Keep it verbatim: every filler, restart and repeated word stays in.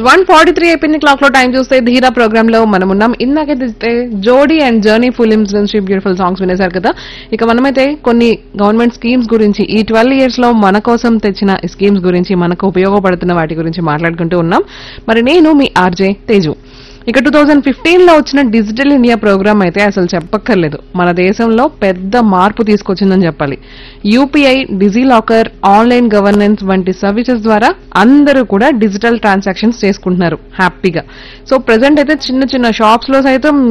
One forty three అయిపోయింది clock లో. Time చూస్తే ధీరా ప్రోగ్రామ్ లో మనం ఉన్నాం. ఇందాకైతే జోడీ అండ్ జర్నీ ఫిలిమ్స్ నుంచి బ్యూటిఫుల్ సాంగ్స్ వినేశారు కదా. ఇక మనమైతే కొన్ని గవర్నమెంట్ స్కీమ్స్ గురించి, ఈ ట్వెల్వ్ ఇయర్స్ లో మన కోసం తెచ్చిన ఈ స్కీమ్స్ గురించి, మనకు ఉపయోగపడుతున్న వాటి గురించి మాట్లాడుకుంటూ ఉన్నాం. మరి నేను మీ ఆర్జే తేజు. ఇక టూ థౌజండ్ ఫిఫ్టీన్ లో వచ్చిన డిజిటల్ ఇండియా ప్రోగ్రామ్ అయితే అసలు చెప్పక్కర్లేదు, మన దేశంలో పెద్ద మార్పు తీసుకొచ్చిందని చెప్పాలి. UPI, Digi locker, online governance వంటి సర్వీసెస్ ద్వారా అందరూ కూడా డిజిటల్ ట్రాన్సాక్షన్స్ చేసుకుంటున్నారు హ్యాపీగా. సో ప్రెసెంట్ అయితే చిన్న చిన్న షాప్స్ లో సైతం